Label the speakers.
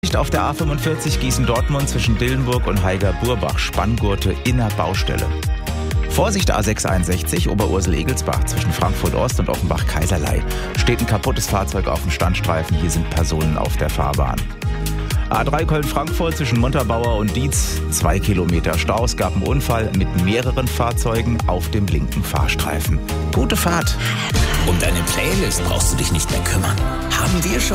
Speaker 1: Auf der A45 Gießen-Dortmund zwischen Dillenburg und Haiger-Burbach, Spanngurte inner Baustelle. Vorsicht A661 Oberursel-Egelsbach zwischen Frankfurt-Ost und Offenbach-Kaiserlei. Steht ein kaputtes Fahrzeug auf dem Standstreifen, hier sind Personen auf der Fahrbahn. A3 Köln-Frankfurt zwischen Montabaur und Dietz, 2 Kilometer Stau. Es gab einen Unfall mit mehreren Fahrzeugen auf dem linken Fahrstreifen. Gute Fahrt.
Speaker 2: Um deine Playlist brauchst du dich nicht mehr kümmern. Haben wir schon.